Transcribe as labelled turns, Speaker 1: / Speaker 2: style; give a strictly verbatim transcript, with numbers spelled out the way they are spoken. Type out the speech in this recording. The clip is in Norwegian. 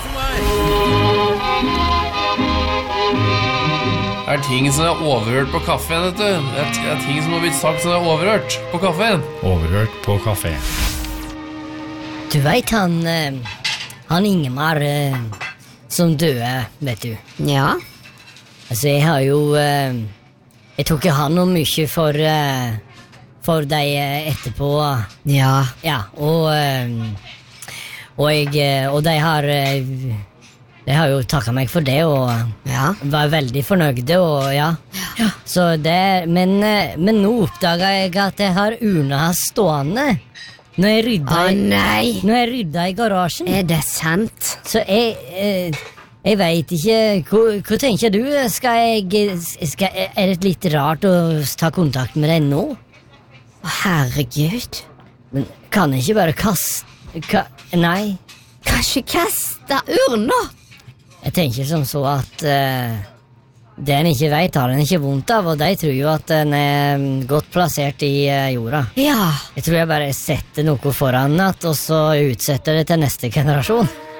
Speaker 1: for meg. Det er ting som er overhørt på kaffen, vet du. Det er, det er ting som har blitt sagt som er overhørt på kaffen.
Speaker 2: Overhørt på kafé.
Speaker 3: Du vet han, eh, han Ingemar eh, som døde, vet du.
Speaker 4: Ja.
Speaker 3: Altså, jeg har jo, eh, jeg tok jo han om mye for, eh, for deg eh, etterpå.
Speaker 4: Ja.
Speaker 3: Ja, og, eh, og jeg, eh, og de har, eh, de har jo takket meg for det, og
Speaker 4: Ja.
Speaker 3: var veldig fornøyde, og ja.
Speaker 4: Ja.
Speaker 3: Så det, men, eh, men nå oppdaget jeg at jeg har urna hans stående. Når jeg rydda,
Speaker 4: Å
Speaker 3: i-
Speaker 4: nei,
Speaker 3: når jeg rydda i garasjen.
Speaker 4: er det sant?
Speaker 3: Så jeg, eh, jeg vet ikke, hva, hva tenker du? Skal jeg, skal, er det litt rart å ta kontakt med deg nå?
Speaker 4: Å herregud.
Speaker 3: Men kan jeg ikke bare kaste, ka, nei.
Speaker 4: Kanskje kaste urna?
Speaker 3: Jeg tenker som så at eh, det en ikke vet har en ikke vondt av, og de tror jo at den er mm, godt plassert i eh, jorda.
Speaker 4: Ja.
Speaker 3: Jeg tror jeg bare setter noe foran at, og så utsetter det til neste generasjon.